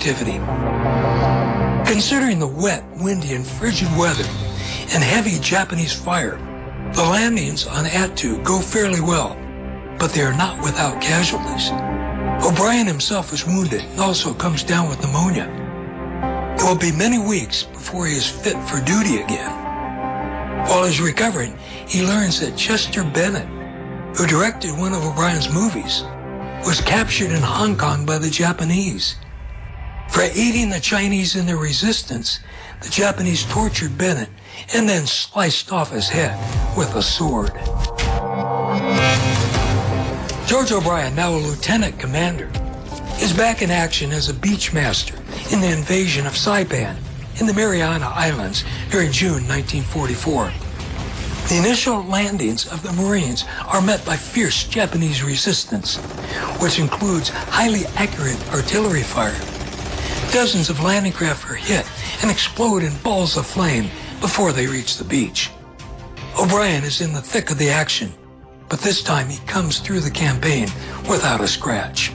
activity. Considering the wet, windy, and frigid weather and heavy Japanese fire, the landings on Attu go fairly well, but they are not without casualties. O'Brien himself is wounded and also comes down with pneumonia. It will be many weeks before he is fit for duty again. While he's recovering, he learns that Chester Bennett, who directed one of O'Brien's movies, was captured in Hong Kong by the Japanese. For aiding the Chinese in their resistance, the Japanese tortured Bennett and then sliced off his head with a sword. George O'Brien, now a lieutenant commander, is back in action as a beach master in the invasion of Saipan in the Mariana Islands during June 1944. The initial landings of the Marines are met by fierce Japanese resistance, which includes highly accurate artillery fire. Dozens of landing craft are hit and explode in balls of flame before they reach the beach. O'Brien is in the thick of the action, but this time he comes through the campaign without a scratch.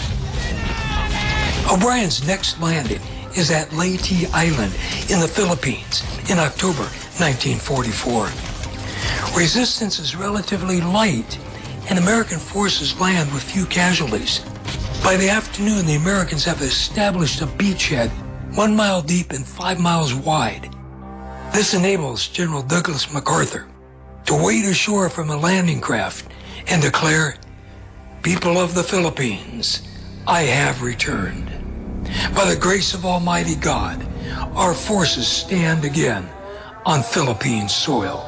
O'Brien's next landing is at Leyte Island in the Philippines in October 1944. Resistance is relatively light, and American forces land with few casualties. By the afternoon, the Americans have established a beachhead 1 mile deep and 5 miles wide. This enables General Douglas MacArthur to wade ashore from a landing craft and declare, "People of the Philippines, I have returned. By the grace of Almighty God, our forces stand again on Philippine soil."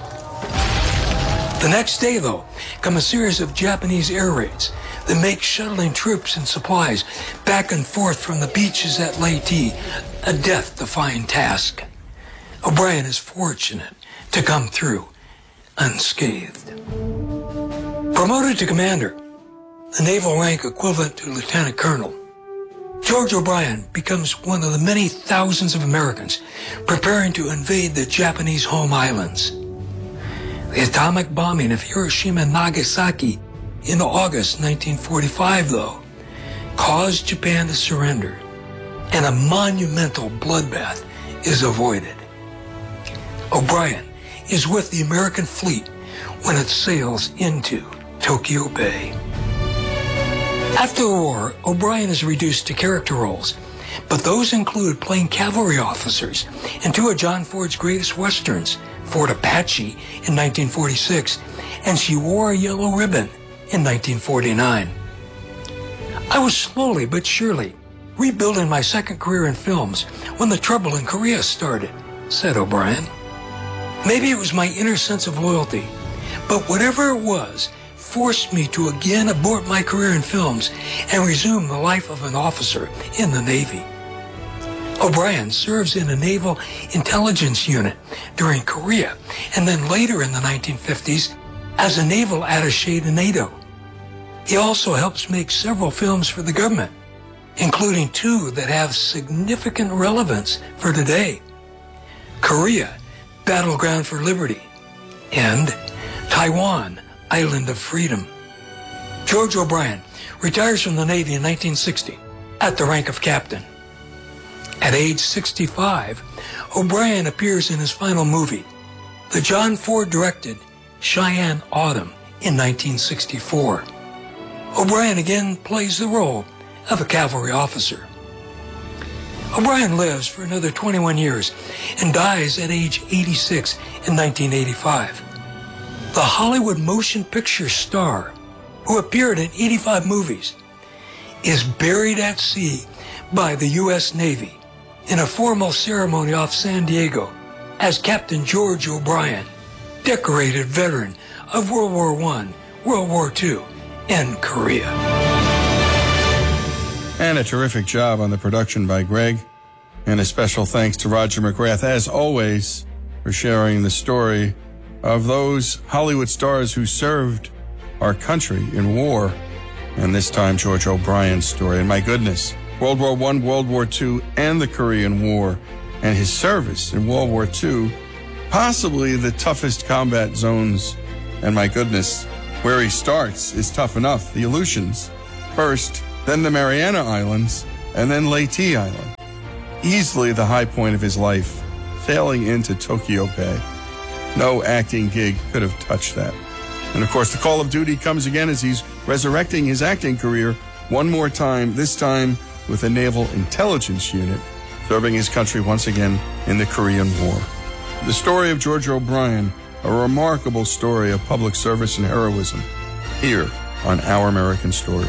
The next day, though, come a series of Japanese air raids that make shuttling troops and supplies back and forth from the beaches at Leyte a death-defying task. O'Brien is fortunate to come through unscathed. Promoted to commander, the naval rank equivalent to lieutenant colonel, George O'Brien becomes one of the many thousands of Americans preparing to invade the Japanese home islands. The atomic bombing of Hiroshima and Nagasaki in August 1945, though, caused Japan to surrender, and a monumental bloodbath is avoided. O'Brien is with the American fleet when it sails into Tokyo Bay. After the war, O'Brien is reduced to character roles, but those include playing cavalry officers in two of John Ford's greatest westerns, Fort Apache in 1946 and She Wore a Yellow Ribbon in 1949. I was slowly but surely rebuilding my second career in films when the trouble in Korea started, said O'Brien. Maybe it was my inner sense of loyalty, but whatever it was forced me to again abort my career in films and resume the life of an officer in the Navy. O'Brien serves in a naval intelligence unit during Korea and then later in the 1950s as a naval attaché to NATO. He also helps make several films for the government, including two that have significant relevance for today: Korea, Battleground for Liberty, and Taiwan, Island of Freedom. George O'Brien retires from the Navy in 1960 at the rank of captain. At age 65, O'Brien appears in his final movie, the John Ford-directed Cheyenne Autumn in 1964. O'Brien again plays the role of a cavalry officer. O'Brien lives for another 21 years and dies at age 86 in 1985. The Hollywood motion picture star, who appeared in 85 movies, is buried at sea by the U.S. Navy in a formal ceremony off San Diego as Captain George O'Brien, decorated veteran of World War I, World War II, and Korea. And a terrific job on the production by Greg. And a special thanks to Roger McGrath, as always, for sharing the story of those Hollywood stars who served our country in war. And this time, George O'Brien's story. And my goodness, World War I, World War II, and the Korean War, and his service in World War II, possibly the toughest combat zones. And my goodness, where he starts is tough enough. The Aleutians first, then the Mariana Islands, and then Leyte Island. easily the high point of his life, sailing into Tokyo Bay. No acting gig could have touched that. And of course, the call of duty comes again as he's resurrecting his acting career one more time, this time with a naval intelligence unit, serving his country once again in the Korean War. The story of George O'Brien, a remarkable story of public service and heroism, here on Our American Stories.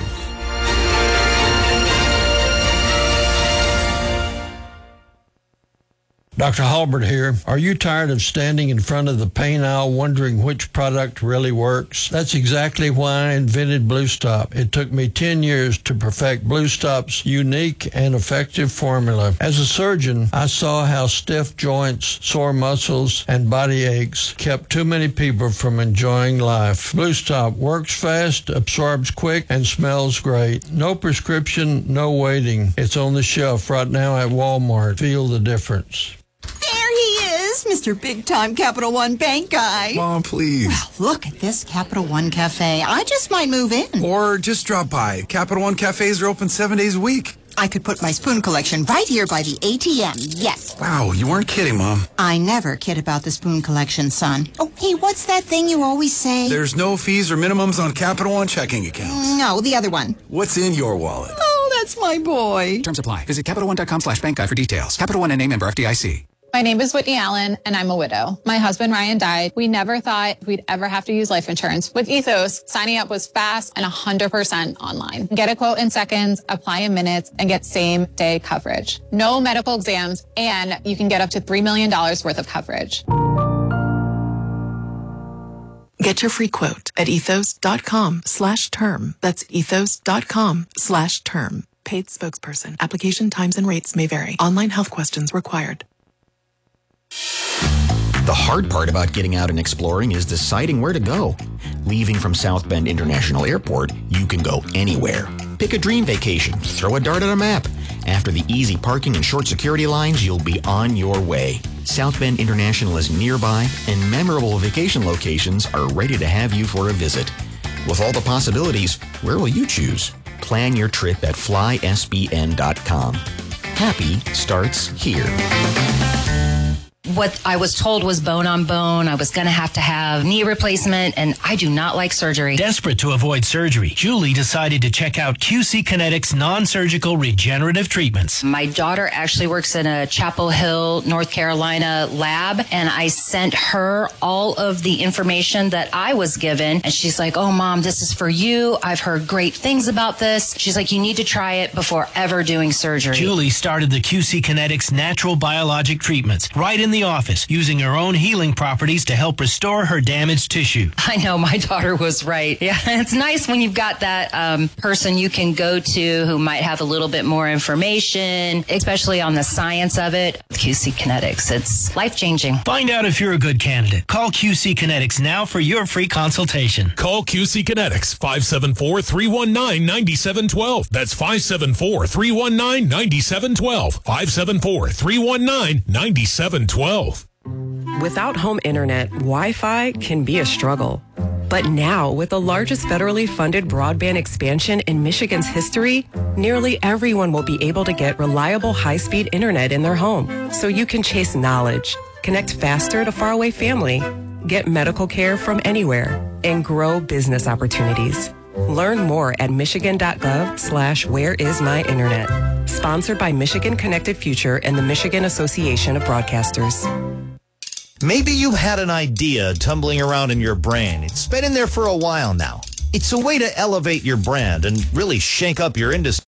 Dr. Halbert here. Are you tired of standing in front of the paint aisle wondering which product really works? That's exactly why I invented Blue Stop. It took me 10 years to perfect Blue Stop's unique and effective formula. As a surgeon, I saw how stiff joints, sore muscles, and body aches kept too many people from enjoying life. Blue Stop works fast, absorbs quick, and smells great. No prescription, no waiting. It's on the shelf right now at Walmart. Feel the difference. There he is, Mr. Big-Time Capital One Bank guy. Mom, please. Well, look at this Capital One Cafe. I just might move in. Or just drop by. Capital One cafes are open 7 days a week. I could put my spoon collection right here by the ATM, yes. Wow, you weren't kidding, Mom. I never kid about the spoon collection, son. Oh, hey, what's that thing you always say? There's no fees or minimums on Capital One checking accounts. No, the other one. What's in your wallet? Oh, that's my boy. Terms apply. Visit CapitalOne.com/bankguide for details. Capital One, NA, member FDIC. My name is Whitney Allen, and I'm a widow. My husband, Ryan, died. We never thought we'd ever have to use life insurance. With Ethos, signing up was fast and 100% online. Get a quote in seconds, apply in minutes, and get same-day coverage. No medical exams, and you can get up to $3 million worth of coverage. Get your free quote at ethos.com/term. That's ethos.com/term. Paid spokesperson. Application times and rates may vary. Online health questions required. The hard part about getting out and exploring is deciding where to go. Leaving from South Bend International Airport, you can go anywhere. Pick a dream vacation, throw a dart at a map. After the easy parking and short security lines, you'll be on your way. South Bend International is nearby, and memorable vacation locations are ready to have you for a visit. With all the possibilities, where will you choose? Plan your trip at flysbn.com. Happy starts here. What I was told was bone on bone. I was going to have knee replacement, and I do not like surgery. Desperate to avoid surgery, Julie decided to check out QC Kinetics non-surgical regenerative treatments. My daughter actually works in a Chapel Hill, North Carolina lab, and I sent her all of the information that I was given, and she's like, "Oh, Mom, this is for you. I've heard great things about this." She's like, "You need to try it before ever doing surgery." Julie started the QC Kinetics natural biologic treatments right in the office, using her own healing properties to help restore her damaged tissue. I know, my daughter was right. Yeah, it's nice when you've got that person you can go to who might have a little bit more information, especially on the science of it. QC Kinetics, it's life-changing. Find out if you're a good candidate. Call QC Kinetics now for your free consultation. Call QC Kinetics, 574-319-9712. That's 574-319-9712. 574-319-9712. Without home internet, Wi-Fi can be a struggle. But now, with the largest federally funded broadband expansion in Michigan's history, nearly everyone will be able to get reliable high-speed internet in their home. So you can chase knowledge, connect faster to faraway family, get medical care from anywhere, and grow business opportunities. Learn more at michigan.gov/whereismyinternet. Sponsored by Michigan Connected Future and the Michigan Association of Broadcasters. Maybe you've had an idea tumbling around in your brain. It's been in there for a while now. It's a way to elevate your brand and really shake up your industry.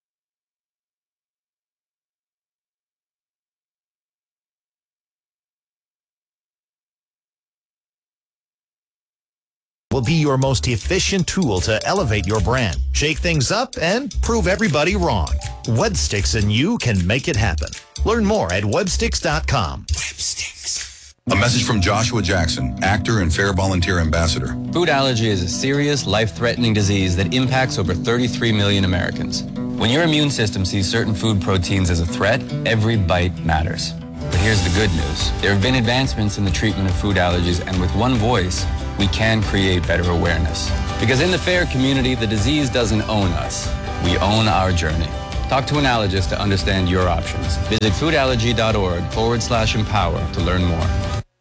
Will be your most efficient tool to elevate your brand, shake things up, and prove everybody wrong. Websticks and you can make it happen. Learn more at websticks.com. Websticks. A message from Joshua Jackson, actor and Fair Volunteer Ambassador. Food allergy is a serious, life-threatening disease that impacts over 33 million Americans. When your immune system sees certain food proteins as a threat, every bite matters. But here's the good news. There have been advancements in the treatment of food allergies, and with one voice, we can create better awareness. Because in the FAIR community, the disease doesn't own us. We own our journey. Talk to an allergist to understand your options. Visit foodallergy.org/empower to learn more.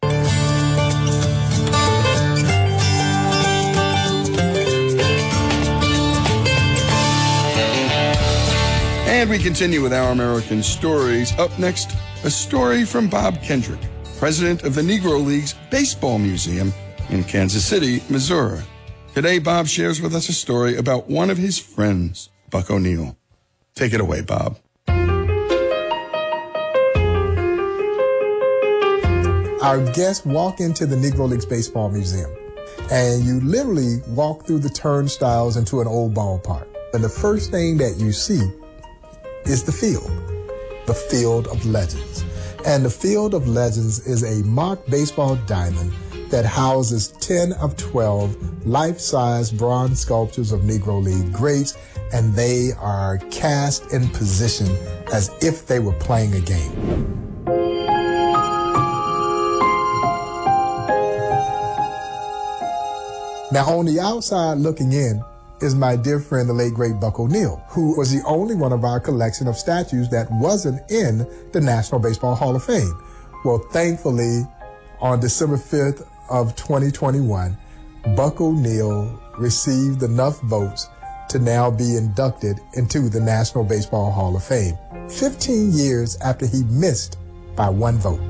And we continue with Our American Stories. Up next, a story from Bob Kendrick, president of the Negro League's Baseball Museum in Kansas City, Missouri. Today, Bob shares with us a story about one of his friends, Buck O'Neil. Take it away, Bob. Our guests walk into the Negro League's Baseball Museum, and you literally walk through the turnstiles into an old ballpark. And the first thing that you see is the Field of Legends. And the Field of Legends is a mock baseball diamond that houses 10 of 12 life-size bronze sculptures of Negro League greats, and they are cast in position as if they were playing a game. Now, on the outside looking in is my dear friend, the late great Buck O'Neil, who was the only one of our collection of statues that wasn't in the National Baseball Hall of Fame. Well, thankfully, on December 5th of 2021, Buck O'Neil received enough votes to now be inducted into the National Baseball Hall of Fame, 15 years after he missed by one vote.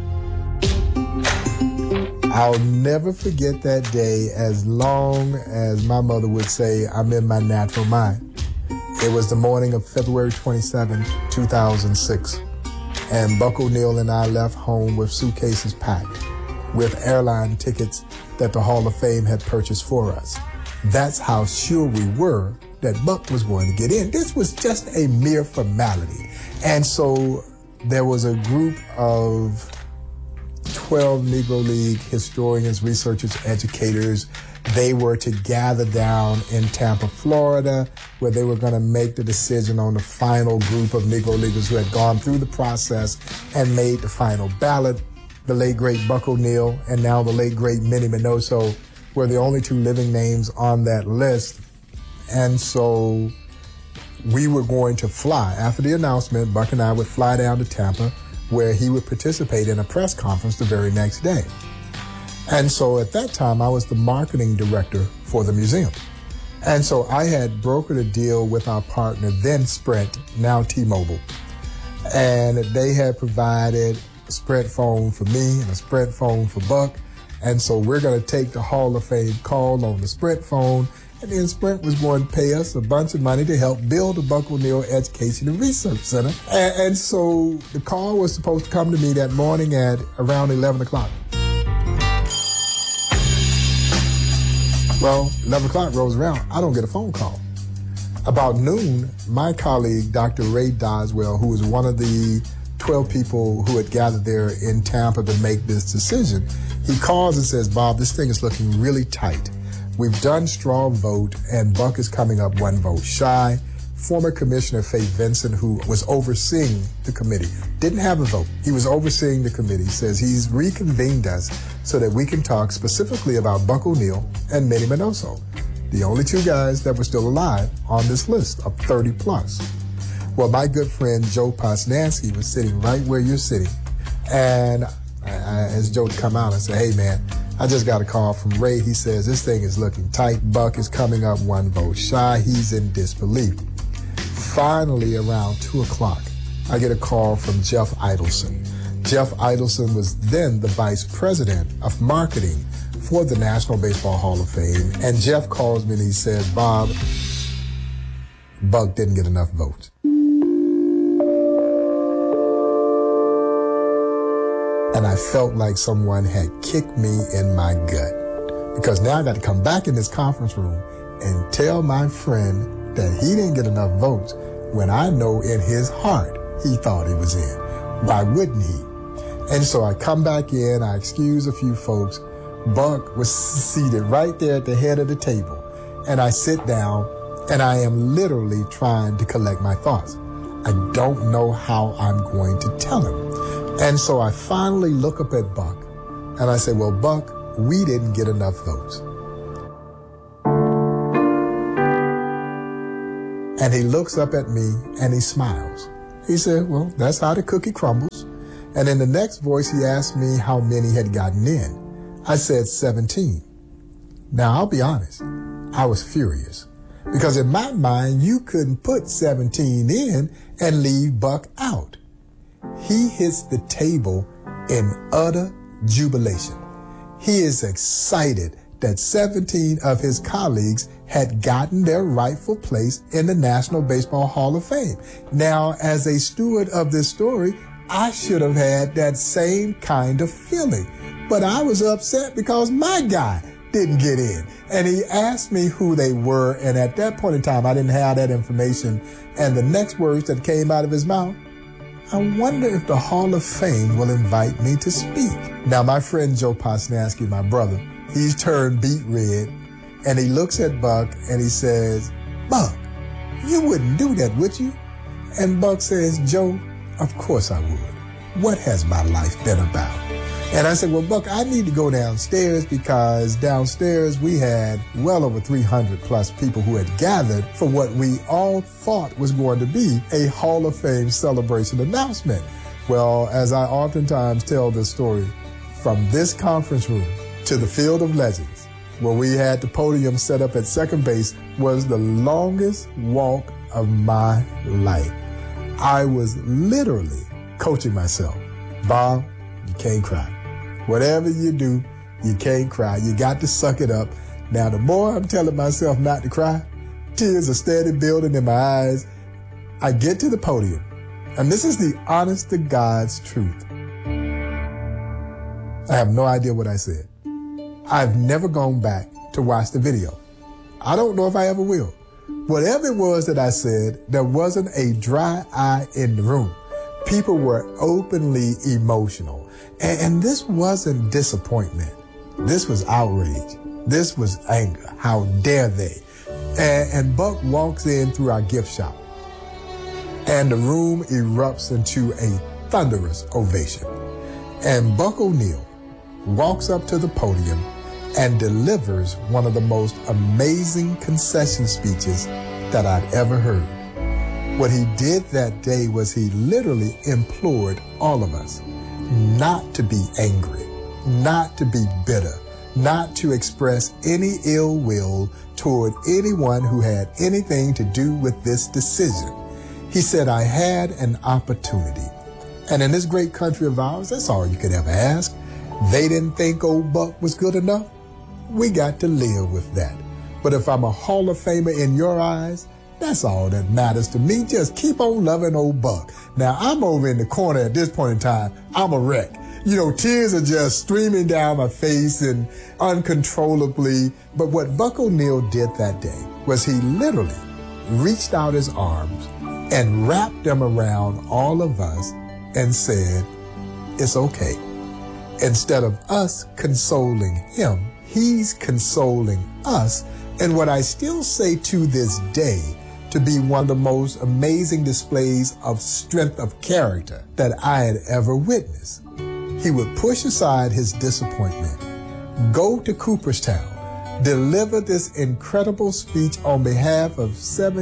I'll never forget that day as long as my mother would say, I'm in my natural mind. It was the morning of February 27, 2006, and Buck O'Neil and I left home with suitcases packed with airline tickets that the Hall of Fame had purchased for us. That's how sure we were that Buck was going to get in. This was just a mere formality. And so there was a group of 12 Negro League historians, researchers, educators. They were to gather down in Tampa, Florida, where they were going to make the decision on the final group of Negro Leaguers who had gone through the process and made the final ballot. The late, great Buck O'Neil and now the late, great Minnie Minoso were the only two living names on that list. And so we were going to fly. After the announcement, Buck and I would fly down to Tampa, where he would participate in a press conference the very next day. And so at that time, I was the marketing director for the museum. And so I had brokered a deal with our partner, then Sprint, now T-Mobile. And they had provided a Sprint phone for me and a Sprint phone for Buck. And so we're going to take the Hall of Fame call on the Sprint phone, and then Sprint was going to pay us a bunch of money to help build the Buck O'Neil Education and Research Center. And so the call was supposed to come to me that morning at around 11 o'clock. Well, 11 o'clock rolls around, I don't get a phone call. About noon, my colleague, Dr. Ray Doswell, who was one of the 12 people who had gathered there in Tampa to make this decision, he calls and says, Bob, this thing is looking really tight. We've done straw vote, and Buck is coming up one vote shy. Former Commissioner Faye Vincent, who was overseeing the committee, didn't have a vote. He was overseeing the committee, says he's reconvened us so that we can talk specifically about Buck O'Neil and Minnie Minoso, the only two guys that were still alive on this list of 30 plus. Well, my good friend Joe Posnanski was sitting right where you're sitting. And as Joe would come out and say, hey man, I just got a call from Ray. He says, this thing is looking tight. Buck is coming up one vote shy. He's in disbelief. Finally, around 2 o'clock, I get a call from Jeff Idelson. Jeff Idelson was then the vice president of marketing for the National Baseball Hall of Fame. And Jeff calls me and he says, Bob, Buck didn't get enough votes. And I felt like someone had kicked me in my gut, because now I got to come back in this conference room and tell my friend that he didn't get enough votes when I know in his heart he thought he was in. Why wouldn't he? And so I come back in, I excuse a few folks. Buck was seated right there at the head of the table, and I sit down and I am literally trying to collect my thoughts. I don't know how I'm going to tell him. And so I finally look up at Buck and I say, well, Buck, we didn't get enough votes. And he looks up at me and he smiles. He said, well, that's how the cookie crumbles. And in the next voice, he asked me how many had gotten in. I said 17. Now, I'll be honest, I was furious. Because in my mind, you couldn't put 17 in and leave Buck out. He hits the table in utter jubilation. He is excited that 17 of his colleagues had gotten their rightful place in the National Baseball Hall of Fame. Now, as a steward of this story, I should have had that same kind of feeling. But I was upset because my guy didn't get in. And he asked me who they were, and at that point in time, I didn't have that information. And the next words that came out of his mouth, I wonder if the Hall of Fame will invite me to speak. Now, my friend Joe Posnanski, my brother, he's turned beet red, and he looks at Buck and he says, Buck, you wouldn't do that, would you? And Buck says, Joe, of course I would. What has my life been about? And I said, well, Buck, I need to go downstairs because downstairs we had well over 300 plus people who had gathered for what we all thought was going to be a Hall of Fame celebration announcement. Well, as I oftentimes tell this story, from this conference room to the Field of Legends, where we had the podium set up at second base, was the longest walk of my life. I was literally coaching myself. Bob, you can't cry. Whatever you do, you can't cry. You got to suck it up. Now, the more I'm telling myself not to cry, tears are steady building in my eyes. I get to the podium, and this is the honest to God's truth. I have no idea what I said. I've never gone back to watch the video. I don't know if I ever will. Whatever it was that I said, there wasn't a dry eye in the room. People were openly emotional. And this wasn't disappointment. This was outrage. This was anger. How dare they? And Buck walks in through our gift shop. And the room erupts into a thunderous ovation. And Buck O'Neil walks up to the podium and delivers one of the most amazing concession speeches that I'd ever heard. What he did that day was he literally implored all of us not to be angry, not to be bitter, not to express any ill will toward anyone who had anything to do with this decision. He said, I had an opportunity. And in this great country of ours, that's all you could ever ask. They didn't think old Buck was good enough. We got to live with that. But if I'm a Hall of Famer in your eyes, that's all that matters to me. Just keep on loving old Buck. Now, I'm over in the corner at this point in time. I'm a wreck. You know, tears are just streaming down my face and uncontrollably. But what Buck O'Neil did that day was he literally reached out his arms and wrapped them around all of us and said, it's okay. Instead of us consoling him, he's consoling us. And what I still say to this day to be one of the most amazing displays of strength of character that I had ever witnessed. He would push aside his disappointment, go to Cooperstown, deliver this incredible speech on behalf of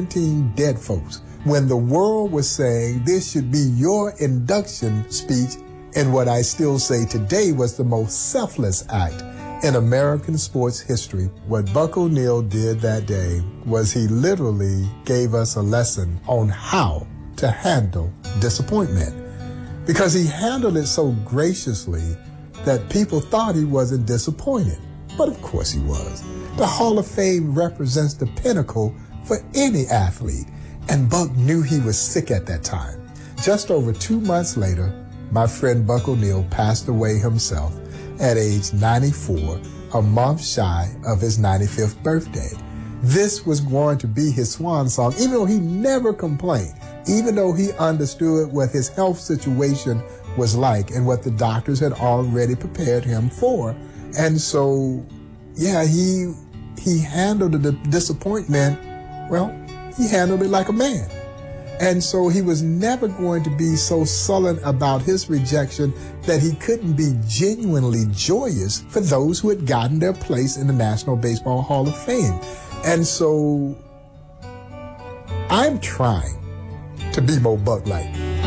17 dead folks when the world was saying this should be your induction speech in what I still say today was the most selfless act in American sports history. What Buck O'Neil did that day was he literally gave us a lesson on how to handle disappointment, because he handled it so graciously that people thought he wasn't disappointed. But of course he was. The Hall of Fame represents the pinnacle for any athlete, and Buck knew he was sick at that time. Just over 2 months later, my friend Buck O'Neil passed away himself at age 94, a month shy of his 95th birthday. This was going to be his swan song, even though he never complained, even though he understood what his health situation was like and what the doctors had already prepared him for. And so, yeah, he handled the disappointment, well, he handled it like a man. And so he was never going to be so sullen about his rejection that he couldn't be genuinely joyous for those who had gotten their place in the National Baseball Hall of Fame. And so I'm trying to be more Buck-like.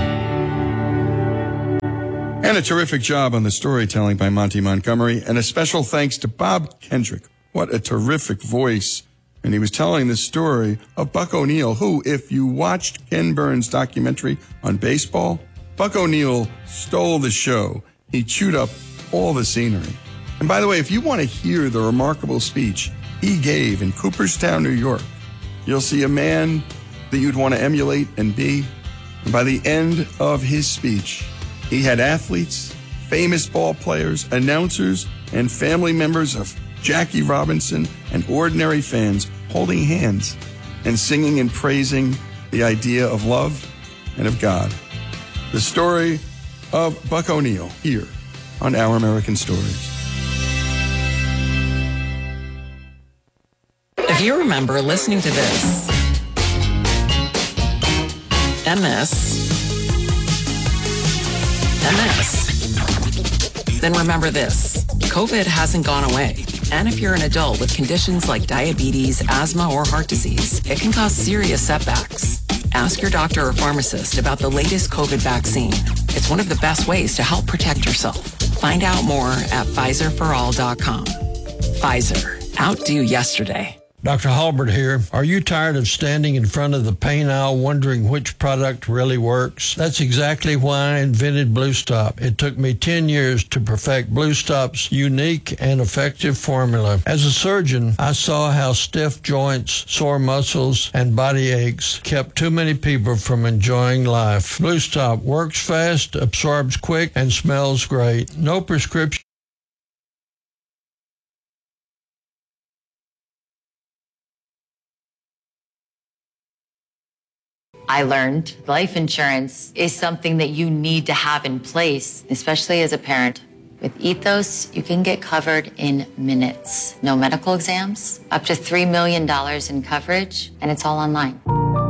And a terrific job on the storytelling by Monty Montgomery. And a special thanks to Bob Kendrick. What a terrific voice. And he was telling the story of Buck O'Neil, who, if you watched Ken Burns' documentary on baseball, Buck O'Neil stole the show. He chewed up all the scenery. And by the way, if you want to hear the remarkable speech he gave in Cooperstown, New York, you'll see a man that you'd want to emulate and be. And by the end of his speech, he had athletes, famous ball players, announcers, and family members of Jackie Robinson and ordinary fans holding hands and singing and praising the idea of love and of God. The story of Buck O'Neil here on Our American Stories. If you remember listening to this, MS, then remember this. COVID hasn't gone away. And if you're an adult with conditions like diabetes, asthma, or heart disease, it can cause serious setbacks. Ask your doctor or pharmacist about the latest COVID vaccine. It's one of the best ways to help protect yourself. Find out more at PfizerForAll.com. Pfizer, outdo yesterday. Dr. Halbert here. Are you tired of standing in front of the pain aisle wondering which product really works? That's exactly why I invented Blue Stop. It took me 10 years to perfect Blue Stop's unique and effective formula. As a surgeon, I saw how stiff joints, sore muscles, and body aches kept too many people from enjoying life. Blue Stop works fast, absorbs quick, and smells great. No prescription. I learned life insurance is something that you need to have in place, especially as a parent. With Ethos, you can get covered in minutes. No medical exams, up to $3 million in coverage, and it's all online.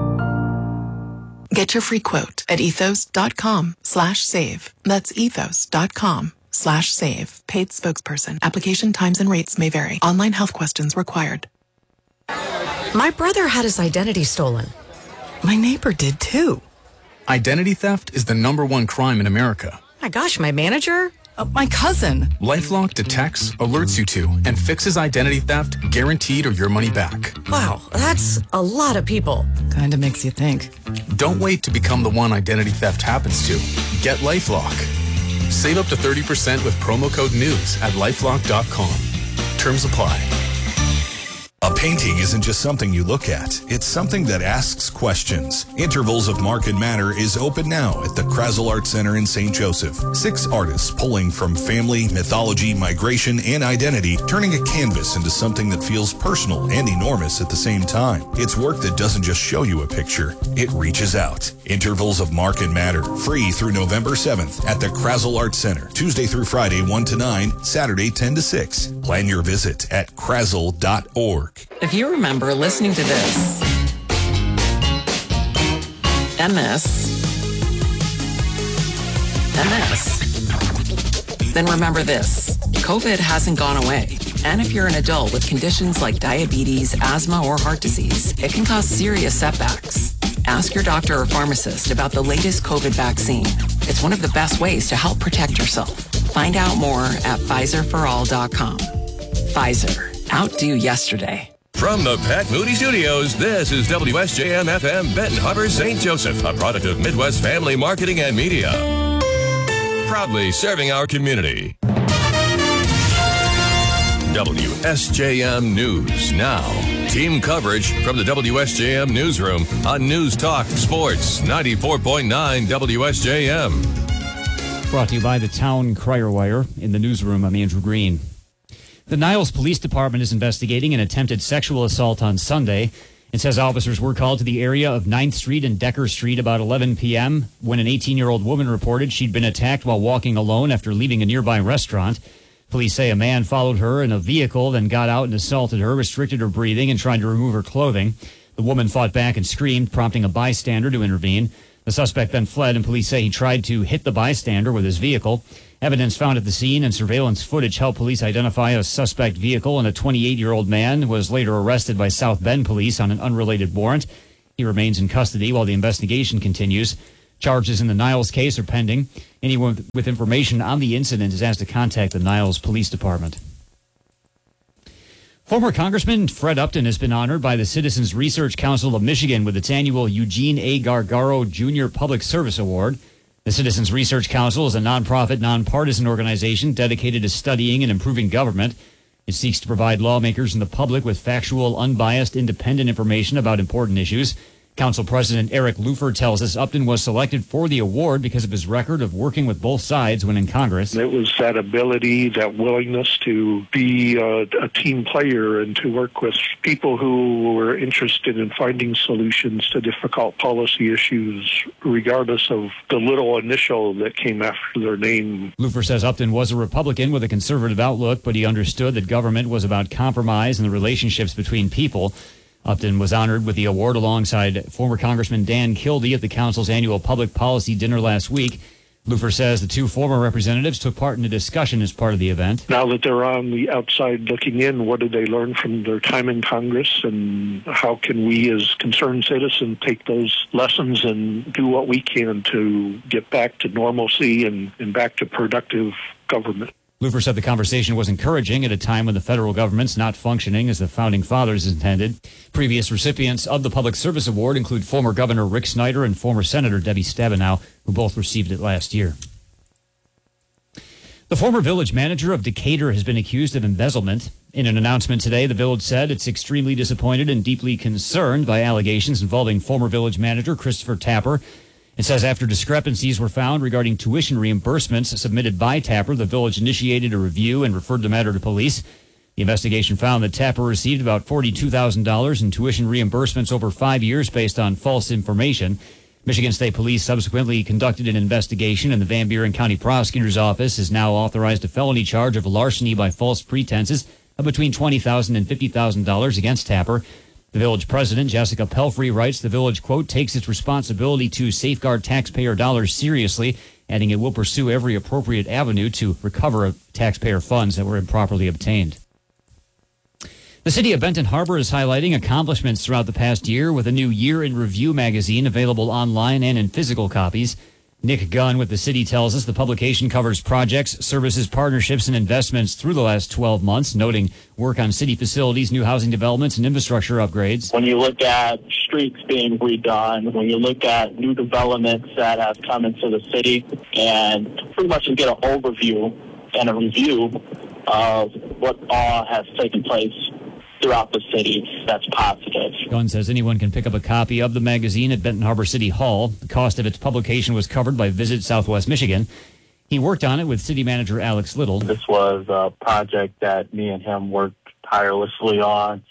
Get your free quote at ethos.com/save. That's ethos.com/save. Paid spokesperson. Application times and rates may vary. Online health questions required. My brother had his identity stolen. My neighbor did too. Identity theft is the #1 crime in America. My gosh, my manager? My cousin. LifeLock detects, alerts you to, and fixes identity theft, guaranteed or your money back. Wow, that's a lot of people. Kinda makes you think. Don't wait to become the one identity theft happens to. Get LifeLock. Save up to 30% with promo code NEWS at LifeLock.com. Terms apply. A painting isn't just something you look at. It's something that asks questions. Intervals of Mark and Matter is open now at the Krazel Art Center in St. Joseph. 6 artists pulling from family, mythology, migration, and identity, turning a canvas into something that feels personal and enormous at the same time. It's work that doesn't just show you a picture. It reaches out. Intervals of Mark and Matter, free through November 7th at the Krazel Art Center. Tuesday through Friday, 1 to 9, Saturday, 10 to 6. Plan your visit at krazel.org. If you remember listening to this, MS, then remember this. COVID hasn't gone away. And if you're an adult with conditions like diabetes, asthma, or heart disease, it can cause serious setbacks. Ask your doctor or pharmacist about the latest COVID vaccine. It's one of the best ways to help protect yourself. Find out more at PfizerForAll.com. Pfizer, outdo yesterday. From the Pat Moody Studios, this is WSJM-FM Benton Harbor, St. Joseph, a product of Midwest Family Marketing and Media. Proudly serving our community. WSJM News Now. Team coverage from the WSJM Newsroom on News Talk Sports 94.9 WSJM. Brought to you by the Town Crier Wire. In the newsroom, I'm Andrew Green. The Niles Police Department is investigating an attempted sexual assault on Sunday. It says officers were called to the area of 9th Street and Decker Street about 11 p.m. when an 18-year-old woman reported she'd been attacked while walking alone after leaving a nearby restaurant. Police say a man followed her in a vehicle, then got out and assaulted her, restricted her breathing, and tried to remove her clothing. The woman fought back and screamed, prompting a bystander to intervene. The suspect then fled, and police say he tried to hit the bystander with his vehicle. Evidence found at the scene and surveillance footage helped police identify a suspect vehicle, and a 28-year-old man was later arrested by South Bend police on an unrelated warrant. He remains in custody while the investigation continues. Charges in the Niles case are pending. Anyone with information on the incident is asked to contact the Niles Police Department. Former Congressman Fred Upton has been honored by the Citizens Research Council of Michigan with its annual Eugene A. Gargaro Jr. Public Service Award. The Citizens Research Council is a nonprofit, nonpartisan organization dedicated to studying and improving government. It seeks to provide lawmakers and the public with factual, unbiased, independent information about important issues. Council President Eric Lufer tells us Upton was selected for the award because of his record of working with both sides when in Congress. It was that ability, that willingness to be a team player and to work with people who were interested in finding solutions to difficult policy issues, regardless of the little initial that came after their name. Lufer says Upton was a Republican with a conservative outlook, but he understood that government was about compromise and the relationships between people. Upton was honored with the award alongside former Congressman Dan Kildee at the council's annual public policy dinner last week. Lufer says the two former representatives took part in a discussion as part of the event. Now that they're on the outside looking in, what did they learn from their time in Congress, and how can we as concerned citizens take those lessons and do what we can to get back to normalcy and back to productive government? Lufer said the conversation was encouraging at a time when the federal government's not functioning as the Founding Fathers intended. Previous recipients of the Public Service Award include former Governor Rick Snyder and former Senator Debbie Stabenow, who both received it last year. The former village manager of Decatur has been accused of embezzlement. In an announcement today, the village said it's extremely disappointed and deeply concerned by allegations involving former village manager Christopher Tapper. It says after discrepancies were found regarding tuition reimbursements submitted by Tapper, the village initiated a review and referred the matter to police. The investigation found that Tapper received about $42,000 in tuition reimbursements over 5 years based on false information. Michigan State Police subsequently conducted an investigation, and the Van Buren County Prosecutor's Office has now authorized a felony charge of larceny by false pretenses of between $20,000 and $50,000 against Tapper. The village president, Jessica Pelfrey, writes the village, quote, takes its responsibility to safeguard taxpayer dollars seriously, adding it will pursue every appropriate avenue to recover taxpayer funds that were improperly obtained. The city of Benton Harbor is highlighting accomplishments throughout the past year with a new Year in Review magazine available online and in physical copies. Nick Gunn with the city tells us the publication covers projects, services, partnerships, and investments through the last 12 months, noting work on city facilities, new housing developments, and infrastructure upgrades. When you look at streets being redone, when you look at new developments that have come into the city, and pretty much you get an overview and a review of what all has taken place throughout the city, that's positive. Gunn says anyone can pick up a copy of the magazine at Benton Harbor City Hall. The cost of its publication was covered by Visit Southwest Michigan. He worked on it with city manager Alex Little. This was a project that me and him worked tirelessly on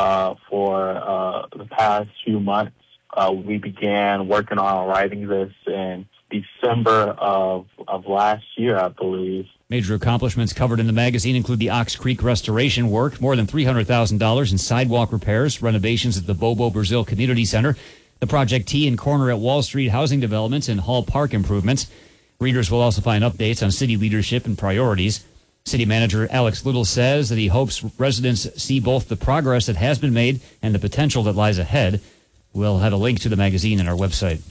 for the past few months. We began working on writing this in December of last year, I believe. Major accomplishments covered in the magazine include the Ox Creek restoration work, more than $300,000 in sidewalk repairs, renovations at the Bobo Brazil Community Center, the Project T and Corner at Wall Street housing developments, and Hall Park improvements. Readers will also find updates on city leadership and priorities. City manager Alex Little says that he hopes residents see both the progress that has been made and the potential that lies ahead. We'll have a link to the magazine on our website.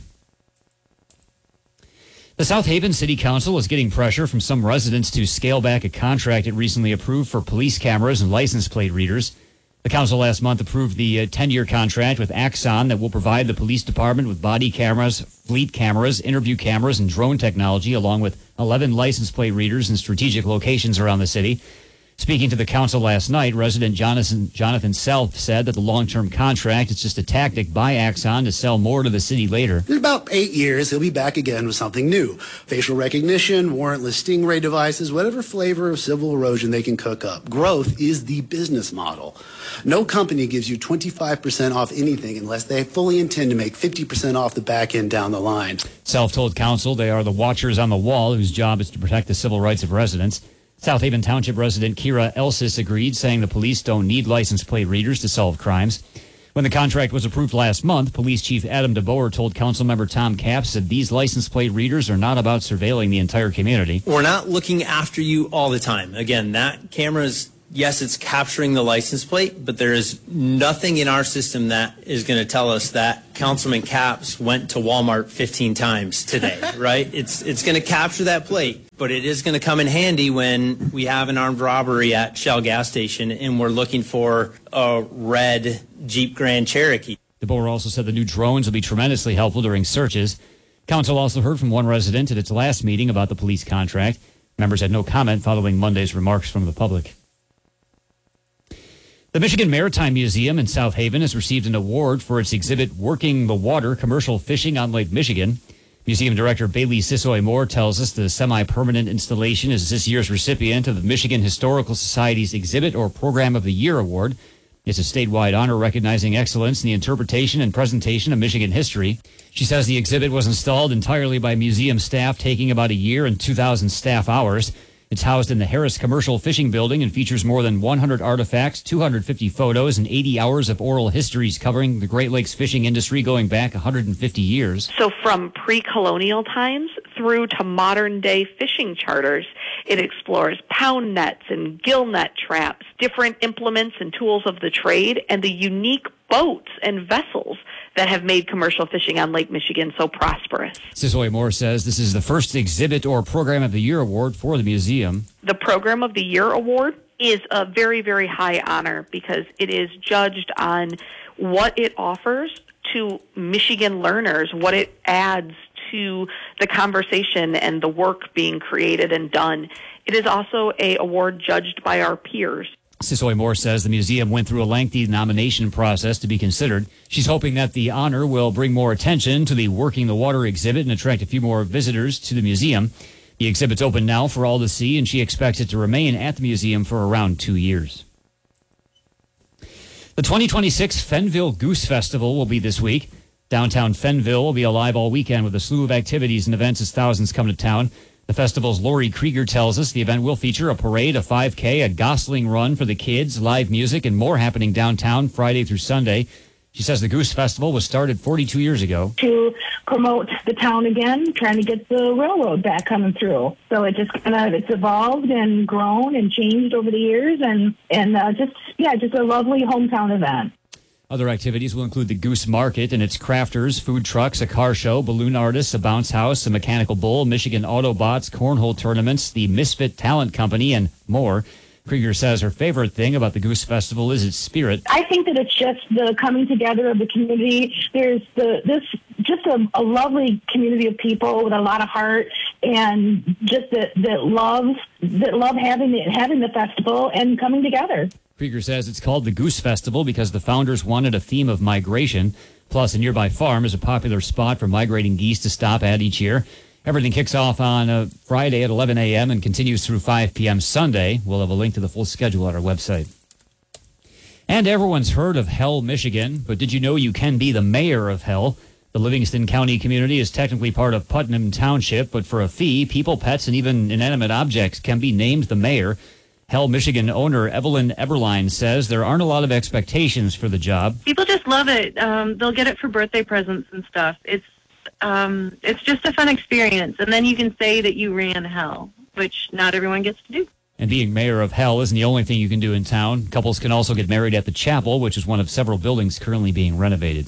The South Haven City Council is getting pressure from some residents to scale back a contract it recently approved for police cameras and license plate readers. The council last month approved the 10-year contract with Axon that will provide the police department with body cameras, fleet cameras, interview cameras, and drone technology, along with 11 license plate readers in strategic locations around the city. Speaking to the council last night, resident Jonathan Self said that the long-term contract is just a tactic by Axon to sell more to the city later. In about 8 years, he'll be back again with something new. Facial recognition, warrantless Stingray devices, whatever flavor of civil erosion they can cook up. Growth is the business model. No company gives you 25% off anything unless they fully intend to make 50% off the back end down the line. Self told council they are the watchers on the wall whose job is to protect the civil rights of residents. South Haven Township resident Kira Elsis agreed, saying the police don't need license plate readers to solve crimes. When the contract was approved last month, Police Chief Adam DeBoer told Councilmember Tom Capps that these license plate readers are not about surveilling the entire community. We're not looking after you all the time. Again, that camera's yes, it's capturing the license plate, but there is nothing in our system that is going to tell us that Councilman Capps went to Walmart 15 times today, right? It's going to capture that plate, but it is going to come in handy when we have an armed robbery at Shell gas station and we're looking for a red Jeep Grand Cherokee. DeBoer also said the new drones will be tremendously helpful during searches. Council also heard from one resident at its last meeting about the police contract. Members had no comment following Monday's remarks from the public. The Michigan Maritime Museum in South Haven has received an award for its exhibit Working the Water Commercial Fishing on Lake Michigan. Museum Director Bailey Sisoy Moore tells us the semi-permanent installation is this year's recipient of the Michigan Historical Society's Exhibit or Program of the Year Award. It's a statewide honor recognizing excellence in the interpretation and presentation of Michigan history. She says the exhibit was installed entirely by museum staff, taking about a year and 2,000 staff hours. It's housed in the Harris Commercial Fishing Building and features more than 100 artifacts, 250 photos, and 80 hours of oral histories covering the Great Lakes fishing industry going back 150 years. So from pre-colonial times through to modern-day fishing charters, it explores pound nets and gill net traps, different implements and tools of the trade, and the unique boats and vessels that have made commercial fishing on Lake Michigan so prosperous. Sisoy Moore says this is the first Exhibit or Program of the Year award for the museum. The Program of the Year award is a very, very high honor because it is judged on what it offers to Michigan learners, what it adds to the conversation and the work being created and done. It is also an award judged by our peers. Sisoy Moore says the museum went through a lengthy nomination process to be considered. She's hoping that the honor will bring more attention to the Working the Water exhibit and attract a few more visitors to the museum. The exhibit's open now for all to see, and she expects it to remain at the museum for around 2 years. The 2026 Fenville Goose Festival will be this week. Downtown Fenville will be alive all weekend with a slew of activities and events as thousands come to town. The festival's Lori Krieger tells us the event will feature a parade, a 5K, a Gosling run for the kids, live music, and more happening downtown Friday through Sunday. She says the Goose Festival was started 42 years ago. To promote the town again, trying to get the railroad back coming through. So it just it's evolved and grown and changed over the years, and just a lovely hometown event. Other activities will include the Goose Market and its crafters, food trucks, a car show, balloon artists, a bounce house, a mechanical bull, Michigan Autobots, cornhole tournaments, the Misfit Talent Company, and more. Krieger says her favorite thing about the Goose Festival is its spirit. I think that it's just the coming together of the community. There's a lovely community of people with a lot of heart and just that love having the festival and coming together. Krieger says it's called the Goose Festival because the founders wanted a theme of migration. Plus, a nearby farm is a popular spot for migrating geese to stop at each year. Everything kicks off on Friday at 11 a.m. and continues through 5 p.m. Sunday. We'll have a link to the full schedule at our website. And everyone's heard of Hell, Michigan, but did you know you can be the mayor of Hell? The Livingston County community is technically part of Putnam Township, but for a fee, people, pets, and even inanimate objects can be named the mayor. Hell, Michigan owner Evelyn Eberline says there aren't a lot of expectations for the job. People just love it. They'll get it for birthday presents and stuff. It's just a fun experience. And then you can say that you ran Hell, which not everyone gets to do. And being mayor of Hell isn't the only thing you can do in town. Couples can also get married at the chapel, which is one of several buildings currently being renovated.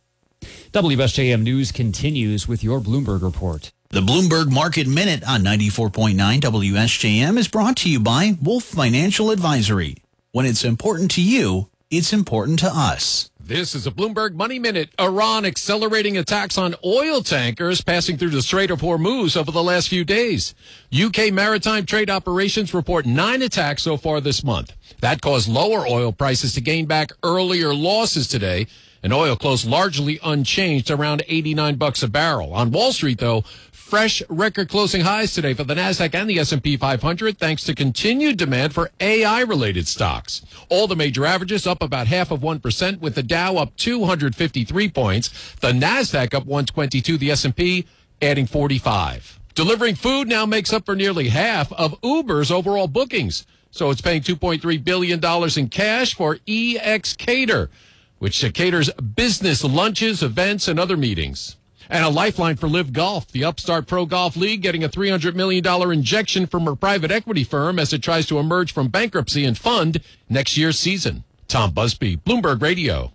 WSJM News continues with your Bloomberg report. The Bloomberg Market Minute on 94.9 WSJM is brought to you by Wolf Financial Advisory. When it's important to you, it's important to us. This is a Bloomberg Money Minute. Iran accelerating attacks on oil tankers passing through the Strait of Hormuz over the last few days. UK maritime trade operations report 9 attacks so far this month. That caused lower oil prices to gain back earlier losses today, and oil closed largely unchanged around $89 a barrel. On Wall Street, though, fresh record closing highs today for the NASDAQ and the S&P 500 thanks to continued demand for AI-related stocks. All the major averages up about 0.5%, with the Dow up 253 points, the NASDAQ up 122, the S&P adding 45. Delivering food now makes up for nearly half of Uber's overall bookings, so it's paying $2.3 billion in cash for EX Cater, which caters business lunches, events, and other meetings. And a lifeline for Live Golf. The Upstart Pro Golf League getting a $300 million injection from a private equity firm as it tries to emerge from bankruptcy and fund next year's season. Tom Busby, Bloomberg Radio.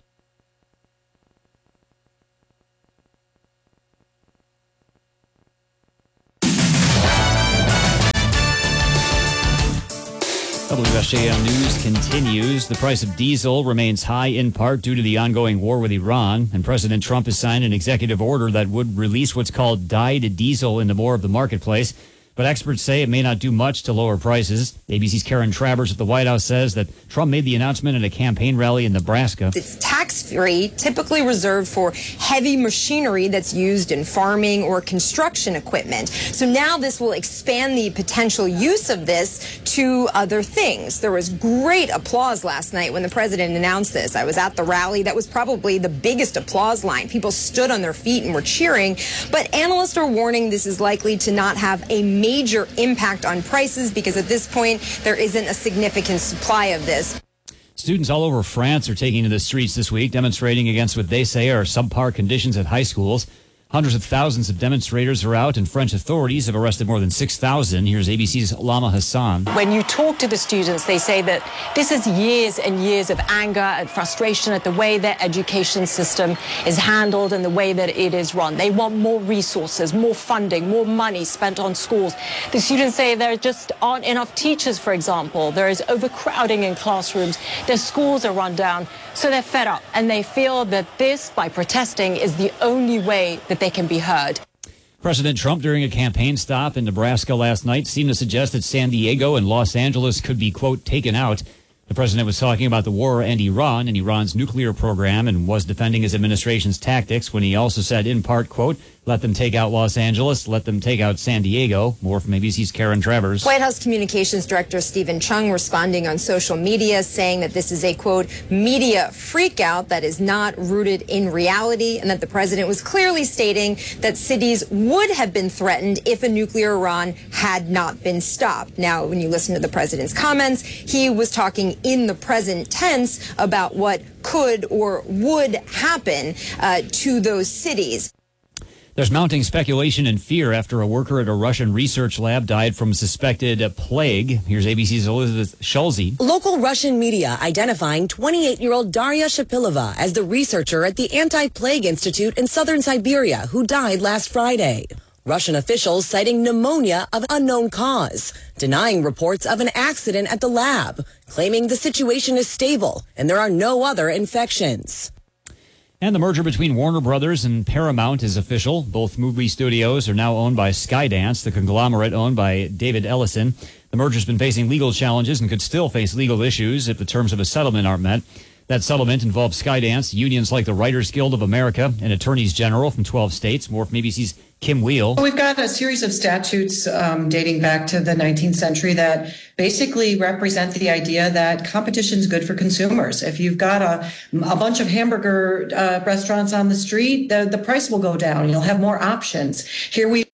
WSJM News continues. The price of diesel remains high in part due to the ongoing war with Iran, and President Trump has signed an executive order that would release what's called dyed diesel into more of the marketplace. But experts say it may not do much to lower prices. ABC's Karen Travers at the White House says that Trump made the announcement at a campaign rally in Nebraska. It's tax-free, typically reserved for heavy machinery that's used in farming or construction equipment. So now this will expand the potential use of this to other things. There was great applause last night when the president announced this. I was at the rally. That was probably the biggest applause line. People stood on their feet and were cheering. But analysts are warning this is likely to not have a major impact on prices because at this point there isn't a significant supply of this. Students all over France are taking to the streets this week, demonstrating against what they say are subpar conditions at high schools. Hundreds of thousands of demonstrators are out, and French authorities have arrested more than 6,000. Here's ABC's Lama Hassan. When you talk to the students, they say that this is years and years of anger and frustration at the way their education system is handled and the way that it is run. They want more resources, more funding, more money spent on schools. The students say there just aren't enough teachers, for example. There is overcrowding in classrooms. Their schools are run down. So they're fed up, and they feel that this, by protesting, is the only way that they can be heard. President Trump, during a campaign stop in Nebraska last night, seemed to suggest that San Diego and Los Angeles could be, quote, taken out. The president was talking about the war and Iran's nuclear program, and was defending his administration's tactics when he also said, in part, quote, let them take out Los Angeles, let them take out San Diego. More from ABC's Karen Travers. White House Communications Director Stephen Chung responding on social media, saying that this is a, quote, media freakout that is not rooted in reality, and that the president was clearly stating that cities would have been threatened if a nuclear Iran had not been stopped. Now, when you listen to the president's comments, he was talking in the present tense about what could or would happen to those cities. There's mounting speculation and fear after a worker at a Russian research lab died from suspected plague. Here's ABC's Elizabeth Schulze. Local Russian media identifying 28-year-old Daria Shapilova as the researcher at the Anti-Plague Institute in southern Siberia who died last Friday. Russian officials citing pneumonia of unknown cause, denying reports of an accident at the lab, claiming the situation is stable and there are no other infections. And the merger between Warner Brothers and Paramount is official. Both movie studios are now owned by Skydance, the conglomerate owned by David Ellison. The merger's been facing legal challenges and could still face legal issues if the terms of a settlement aren't met. That settlement involves Skydance, unions like the Writers Guild of America, and attorneys general from 12 states. More from ABC's Kim Wheel. We've got a series of statutes dating back to the 19th century that basically represent the idea that competition is good for consumers. If you've got a bunch of hamburger restaurants on the street, the price will go down. You'll have more options. Here we